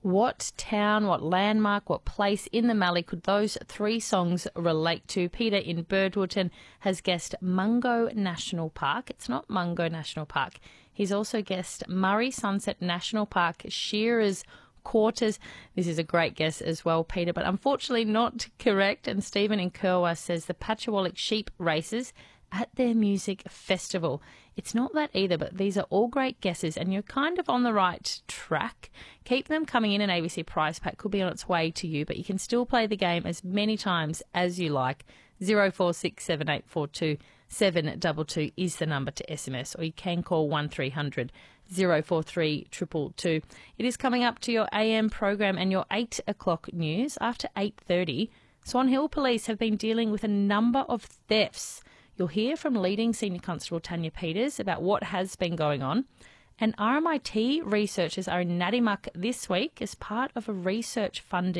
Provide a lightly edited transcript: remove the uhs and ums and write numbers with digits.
What town, what landmark, what place in the Mallee could those three songs relate to? Peter in Birdwoodton has guessed Mungo National Park. It's not Mungo National Park. He's also guessed Murray Sunset National Park, Shearer's Quarters. This is a great guess as well, Peter, but unfortunately not correct. And Stephen in Kerwa says the Patchawallick Sheep Races at their music festival. It's not that either, but these are all great guesses and you're kind of on the right track. Keep them coming in. An ABC prize pack could be on its way to you, but you can still play the game as many times as you like. 0467842722 is the number to SMS, or you can call 1300 043 222. It is coming up to your AM program and your 8 o'clock news. After 8:30, Swan Hill Police have been dealing with a number of thefts. You'll hear from leading Senior Constable Tanya Peters about what has been going on. And RMIT researchers are in Nadimuck this week as part of a research funding